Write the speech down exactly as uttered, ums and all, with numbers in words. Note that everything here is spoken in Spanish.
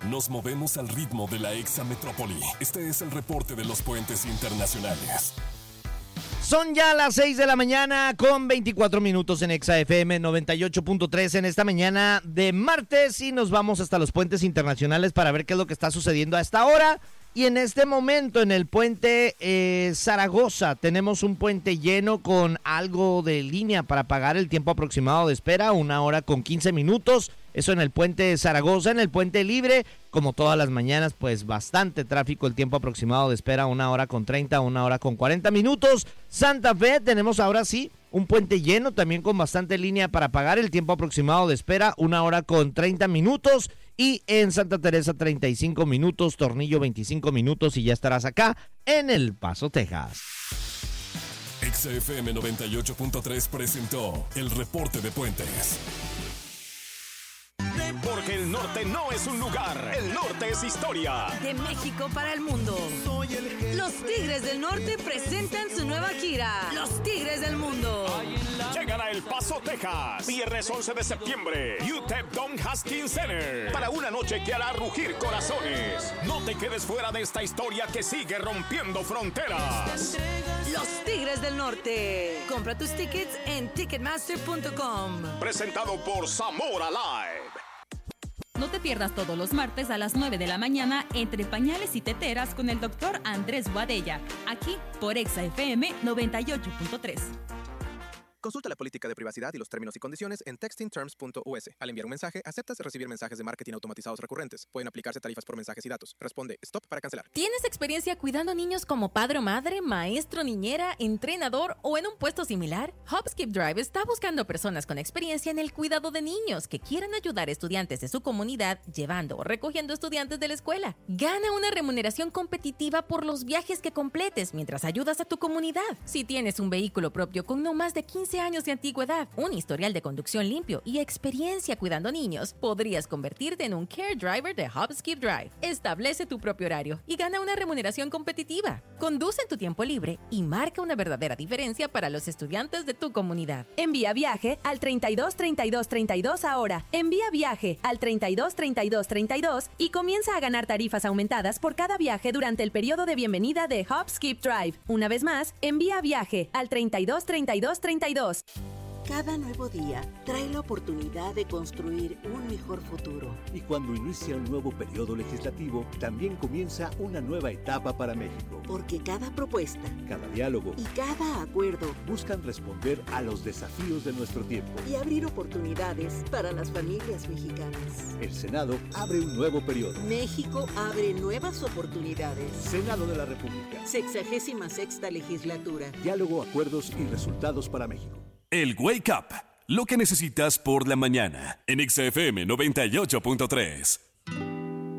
Nos movemos al ritmo de la exametrópoli. Este es el reporte de los puentes internacionales. Son ya las seis de la mañana con veinticuatro minutos en Exa F M noventa y ocho punto tres en esta mañana de martes y nos vamos hasta los puentes internacionales para ver qué es lo que está sucediendo a esta hora. Y en este momento en el puente eh, Zaragoza tenemos un puente lleno con algo de línea para pagar el tiempo aproximado de espera, una hora con quince minutos. Eso en el puente Zaragoza. En el puente Libre, como todas las mañanas, pues bastante tráfico, el tiempo aproximado de espera, una hora con treinta, una hora con cuarenta minutos. Santa Fe, tenemos ahora sí un puente lleno, también con bastante línea para pagar el tiempo aproximado de espera, una hora con treinta minutos. Y en Santa Teresa, treinta y cinco minutos, Tornillo, veinticinco minutos y ya estarás acá en El Paso, Texas. Exa F M noventa y ocho punto tres presentó el reporte de puentes. Porque el norte no es un lugar, el norte es historia. De México para el mundo. Los Tigres del Norte presentan su nueva gira. Los Tigres del Mundo. Llegan a El Paso, Texas. Viernes once de septiembre. U T E P Don Haskins Center. Para una noche que hará rugir corazones. No te quedes fuera de esta historia que sigue rompiendo fronteras. Los Tigres del Norte. Compra tus tickets en ticketmaster punto com. Presentado por Zamora Live. No te pierdas todos los martes a las nueve de la mañana Entre Pañales y Teteras con el doctor Andrés Boadella, aquí por Exa F M noventa y ocho punto tres. Consulta la política de privacidad y los términos y condiciones en texting terms punto u s. Al enviar un mensaje, aceptas recibir mensajes de marketing automatizados recurrentes. Pueden aplicarse tarifas por mensajes y datos. Responde stop para cancelar. ¿Tienes experiencia cuidando niños como padre o madre, maestro, niñera, entrenador o en un puesto similar? HopSkip Drive está buscando personas con experiencia en el cuidado de niños que quieran ayudar a estudiantes de su comunidad llevando o recogiendo estudiantes de la escuela. Gana una remuneración competitiva por los viajes que completes mientras ayudas a tu comunidad. Si tienes un vehículo propio con no más de quince años de antigüedad, un historial de conducción limpio y experiencia cuidando niños, podrías convertirte en un Care Driver de HopSkip Drive. Establece tu propio horario y gana una remuneración competitiva. Conduce en tu tiempo libre y marca una verdadera diferencia para los estudiantes de tu comunidad. Envía viaje al treinta y dos treinta y dos treinta y dos ahora. Envía viaje al treinta y dos treinta y dos treinta y dos y comienza a ganar tarifas aumentadas por cada viaje durante el periodo de bienvenida de HopSkip Drive. Una vez más, envía viaje al treinta y dos treinta y dos treinta y dos. Cada nuevo día trae la oportunidad de construir un mejor futuro. Y cuando inicia un nuevo periodo legislativo, también comienza una nueva etapa para México. Porque cada propuesta, cada diálogo y cada acuerdo buscan responder a los desafíos de nuestro tiempo y abrir oportunidades para las familias mexicanas. El Senado abre un nuevo periodo. México abre nuevas oportunidades. Senado de la República. Sexagésima sexta legislatura. Diálogo, acuerdos y resultados para México. El Wake Up, lo que necesitas por la mañana, en Exa F M noventa y ocho punto tres.